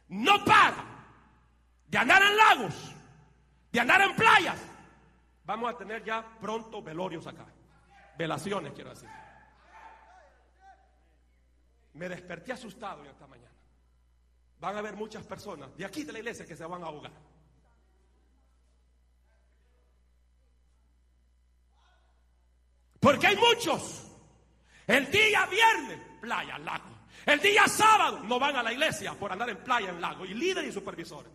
no para de andar en lagos, de andar en playas, vamos a tener ya pronto velorios acá. Velaciones, quiero decir. Me desperté asustado esta mañana. Van a haber muchas personas de aquí de la iglesia que se van a ahogar. Porque hay muchos. El día viernes, playa, lago. El día sábado no van a la iglesia por andar en playa, en lago. Y líderes y supervisores.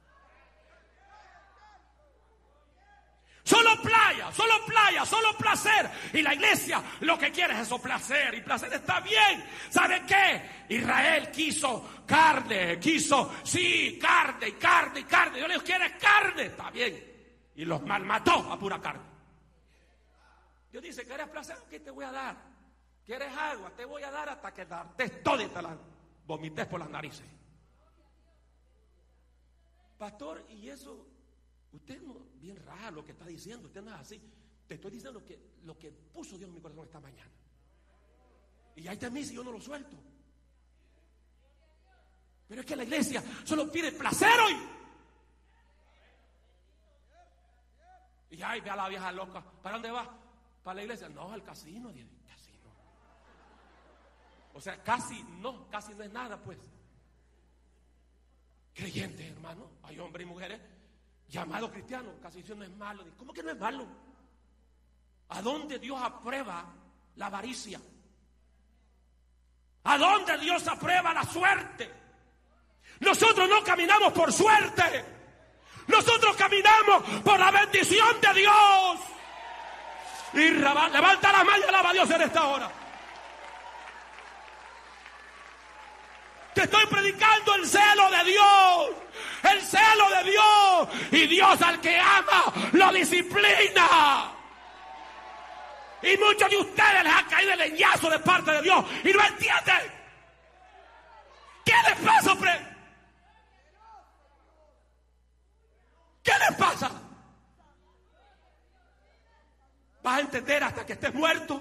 Solo playa, solo placer. Y la iglesia lo que quiere es eso, placer. Y placer está bien. ¿Sabe qué? Israel quiso carne, carne. Dios les quiere carne, está bien. Y los malmató a pura carne. Dios dice, ¿quieres placer? ¿Qué te voy a dar? ¿Quieres agua? Te voy a dar hasta que darte todo y te la vomites por las narices. Pastor, y eso... Usted no, bien raro lo que está diciendo, usted no es así. Te estoy diciendo lo que puso Dios en mi corazón esta mañana. Y ahí está mí si yo no lo suelto. Pero es que la iglesia solo pide placer hoy. Y ay, ve a la vieja loca. ¿Para dónde va? ¿Para la iglesia? No, al casino. Casino. O sea, casi no es nada, pues. Creyentes, hermano, hay hombres y mujeres llamados cristianos, casi eso no es malo. ¿Cómo que no es malo? ¿A dónde Dios aprueba la avaricia? ¿A dónde Dios aprueba la suerte? Nosotros no caminamos por suerte. Nosotros caminamos por la bendición de Dios. Y levanta la mano y alaba a Dios en esta hora. Te estoy predicando el celo de Dios. El celo de Dios. Y Dios al que ama lo disciplina. Y muchos de ustedes les ha caído el leñazo de parte de Dios y no entienden. ¿Qué les pasa, hombre? ¿Qué les pasa? ¿Vas a entender hasta que estés muerto?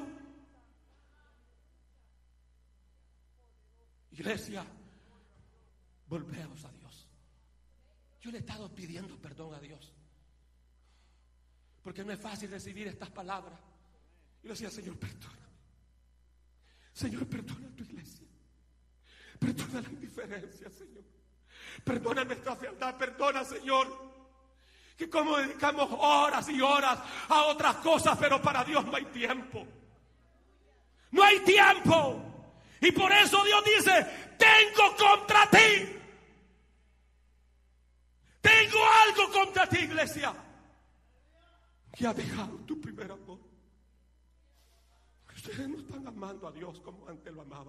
Iglesia, volvemos a Dios. Yo le he estado pidiendo perdón a Dios, porque no es fácil recibir estas palabras. Y le decía, Señor, perdóname. Señor, perdona a tu iglesia. Perdona la indiferencia, Señor. Perdona nuestra fealdad. Perdona, Señor, que como dedicamos horas y horas a otras cosas, pero para Dios no hay tiempo. No hay tiempo. Y por eso Dios dice, tengo contra ti. Tengo algo contra ti, iglesia, que ha dejado tu primer amor. Ustedes no están amando a Dios como antes lo amaban.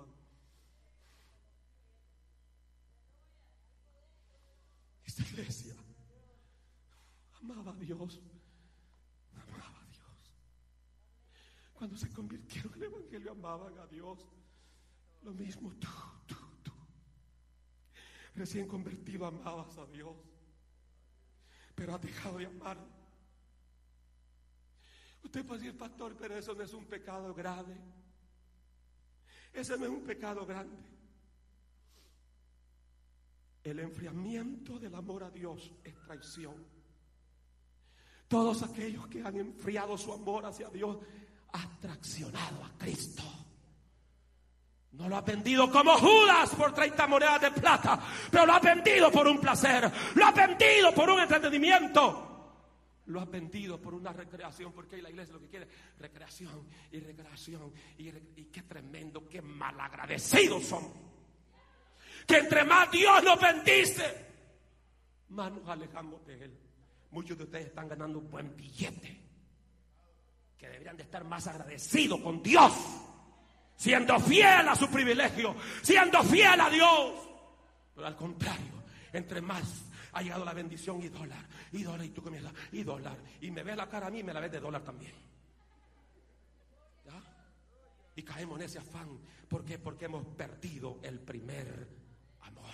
Esta iglesia amaba a Dios. Amaba a Dios. Cuando se convirtieron en el evangelio, amaban a Dios. Lo mismo tú. Recién convertido, amabas a Dios, pero has dejado de amar. Usted puede decir, pastor, pero eso no es un pecado grave. Ese no es un pecado grande. El enfriamiento del amor a Dios es traición. Todos aquellos que han enfriado su amor hacia Dios han traicionado a Cristo. No lo ha vendido como Judas por 30 monedas de plata, pero lo ha vendido por un placer, lo ha vendido por un entretenimiento, lo ha vendido por una recreación, porque la iglesia lo que quiere es recreación. Y qué tremendo, qué malagradecidos son. Que entre más Dios nos bendice, más nos alejamos de Él. Muchos de ustedes están ganando un buen billete, que deberían de estar más agradecidos con Dios, siendo fiel a su privilegio, siendo fiel a Dios. Pero al contrario, entre más ha llegado la bendición, y dólar, y tú comienzas, y dólar, y me ves la cara a mí, me la ves de dólar también. ¿Ya? Y caemos en ese afán. ¿Por qué? Porque hemos perdido el primer amor,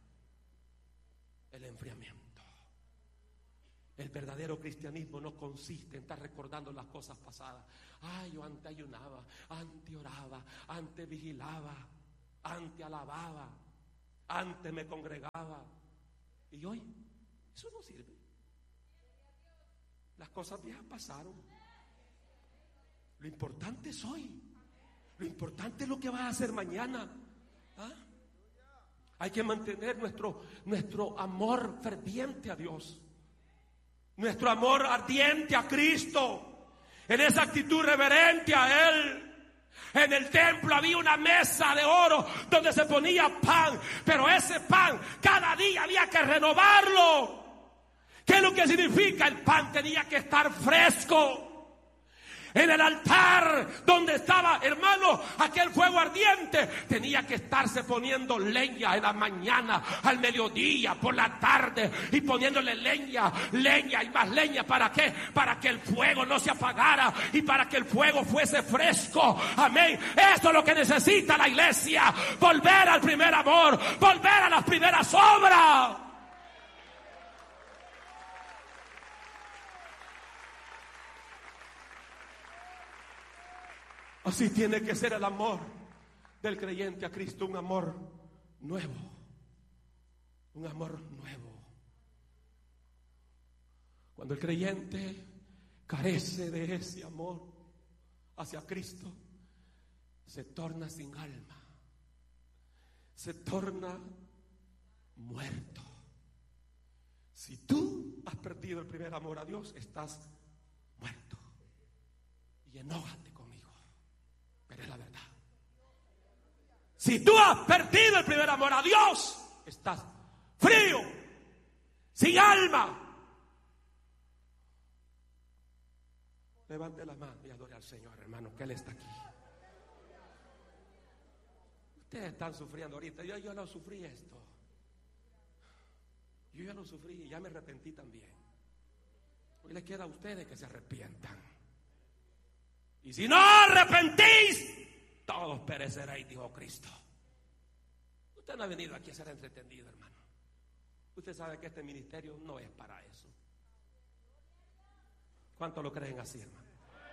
el enfriamiento. El verdadero cristianismo no consiste en estar recordando las cosas pasadas. Ay, yo antes ayunaba, antes oraba, antes vigilaba, antes alababa, Antes me congregaba. Y hoy, eso no sirve. Las cosas viejas pasaron. Lo importante es hoy. Lo importante es lo que vas a hacer mañana. ¿Ah? Hay que mantener nuestro amor ferviente a Dios. Nuestro amor ardiente a Cristo. En esa actitud reverente a Él. En el templo había una mesa de oro donde se ponía pan. Pero ese pan cada día había que renovarlo. ¿Qué es lo que significa? El pan tenía que estar fresco. En el altar donde estaba, hermano, aquel fuego ardiente, tenía que estarse poniendo leña en la mañana, al mediodía, por la tarde, y poniéndole leña y más leña. ¿Para qué? Para que el fuego no se apagara y para que el fuego fuese fresco. Amén. Eso es lo que necesita la iglesia. Volver al primer amor, volver a las primeras obras. Así tiene que ser el amor del creyente a Cristo, un amor nuevo, un amor nuevo. Cuando el creyente carece de ese amor hacia Cristo, se torna sin alma, se torna muerto. Si tú has perdido el primer amor a Dios, estás muerto. Y enójate conmigo. Pero es la verdad. Si tú has perdido el primer amor a Dios, estás frío, sin alma. Levante la mano y adore al Señor, hermano, que Él está aquí. Ustedes están sufriendo ahorita. Yo lo sufrí esto. Yo ya lo sufrí y ya me arrepentí también. Hoy les queda a ustedes que se arrepientan. Y si no arrepentís, todos pereceréis, dijo Cristo. Usted no ha venido aquí a ser entretenido, hermano. Usted sabe que este ministerio no es para eso. ¿Cuántos lo creen así, hermano?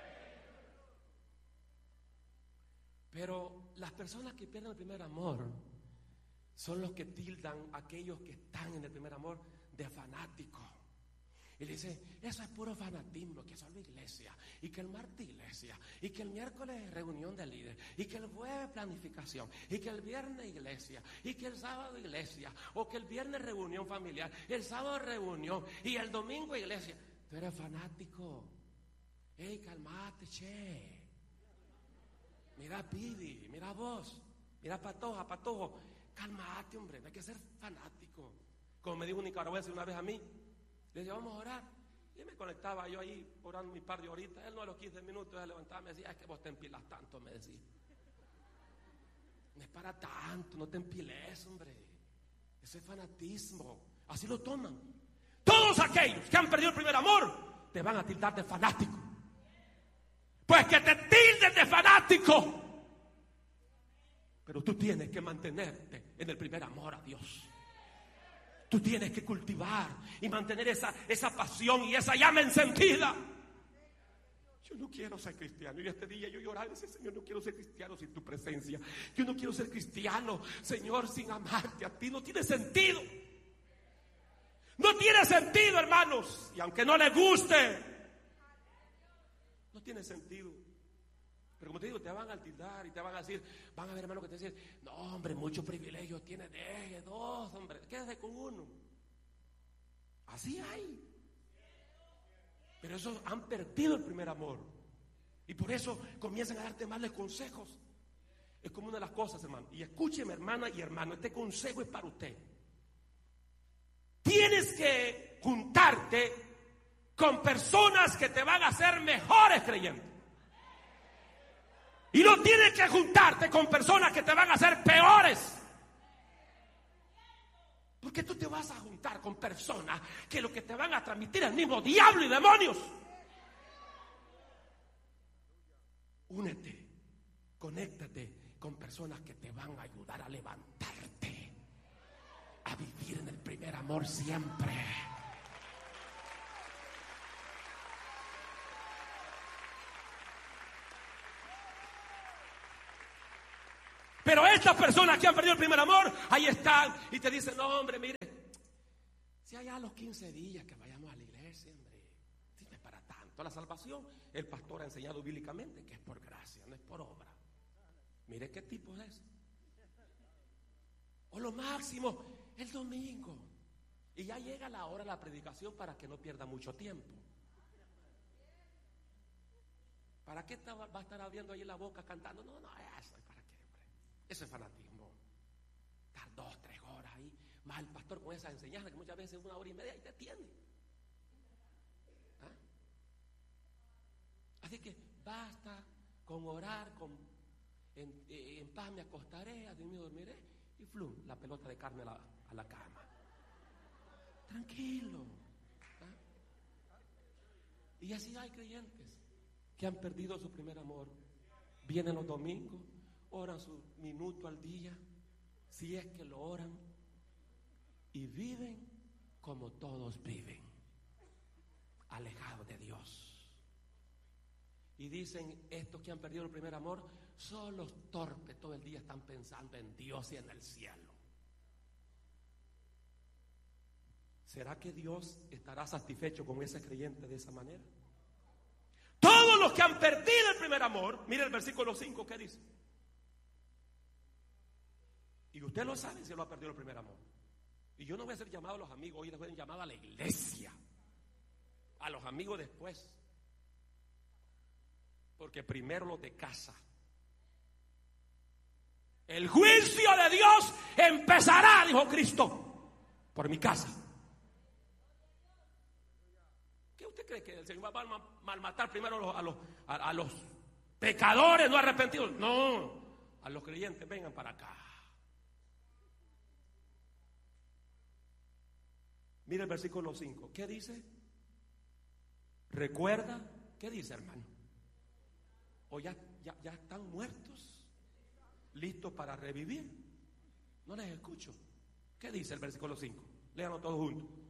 Pero las personas que pierden el primer amor son los que tildan a aquellos que están en el primer amor de fanáticos. Y le dice, eso es puro fanatismo, que solo iglesia, y que el martes iglesia, y que el miércoles reunión de líderes, y que el jueves planificación, y que el viernes iglesia, y que el sábado iglesia, o que el viernes reunión familiar, el sábado reunión, y el domingo iglesia. Tú eres fanático. Ey, calmate, che. Mira Pidi, mira vos, mira Patojo. Calmate, hombre, no hay que ser fanático. Como me dijo un nicaragüense una vez a mí, le dije, vamos a orar. Y me conectaba yo ahí orando mi par de horitas. Él no a los 15 minutos se levantaba y me decía, es que vos te empilas tanto, me decía. No es para tanto, no te empiles, hombre. Ese es fanatismo. Así lo toman. Todos aquellos que han perdido el primer amor te van a tildar de fanático. Pues que te tilden de fanático. Pero tú tienes que mantenerte en el primer amor a Dios. Tú tienes que cultivar y mantener esa pasión y esa llama encendida. Yo no quiero ser cristiano. Y este día yo lloraba y decía, Señor, no quiero ser cristiano sin tu presencia. Yo no quiero ser cristiano, Señor, sin amarte a ti. No tiene sentido. No tiene sentido, hermanos. Y aunque no les guste, no tiene sentido. Pero como te digo, te van a tildar y te van a decir, van a ver, hermano, que te dicen, no, hombre, muchos privilegios tiene, deje dos, hombre, quédate con uno. Así hay. Pero esos han perdido el primer amor. Y por eso comienzan a darte malos consejos. Es como una de las cosas, hermano. Y escúcheme, hermana y hermano, este consejo es para usted. Tienes que juntarte con personas que te van a hacer mejores creyentes. Y no tienes que juntarte con personas que te van a hacer peores. Porque tú te vas a juntar con personas que lo que te van a transmitir es el mismo diablo y demonios. Únete, conéctate con personas que te van a ayudar a levantarte, a vivir en el primer amor siempre. Pero estas personas que han perdido el primer amor, ahí están y te dicen, no hombre, mire, si allá a los 15 días que vayamos a la iglesia, hombre, si no es para tanto. La salvación, el pastor ha enseñado bíblicamente que es por gracia, no es por obra. Mire qué tipo es eso. O lo máximo, el domingo. Y ya llega la hora de la predicación para que no pierda mucho tiempo. ¿Para qué va a estar abriendo ahí la boca cantando? No, eso es para qué, hombre. Eso es fanatismo. Estar 2, 3 horas ahí, más el pastor con esa enseñanza que muchas veces 1 hora y media y te atiende. ¿Ah? Así que basta con orar, en paz me acostaré, así me dormiré, y flum, la pelota de carne a la cama. Tranquilo. ¿Ah? Y así hay creyentes que han perdido su primer amor. Vienen los domingos, oran su minuto al día, si es que lo oran, y viven como todos viven, alejados de Dios. Y dicen, estos que han perdido el primer amor son los torpes, todo el día están pensando en Dios y en el cielo. ¿Será que Dios estará satisfecho con ese creyente de esa manera? Todos los que han perdido el primer amor, mire el versículo 5, ¿qué dice? Y usted lo sabe si lo ha perdido el primer amor. Y yo no voy a hacer llamado a los amigos, hoy les voy a llamar a la iglesia, a los amigos después, porque primero los de casa. El juicio de Dios empezará, dijo Cristo, por mi casa. ¿Usted cree que el Señor va a malmatar primero a los pecadores no arrepentidos? No, a los creyentes, vengan para acá. Mira el versículo 5, ¿qué dice? Recuerda, ¿qué dice, hermano? ¿O ya están muertos, listos para revivir? No les escucho. ¿Qué dice el versículo 5? Léanlo todos juntos.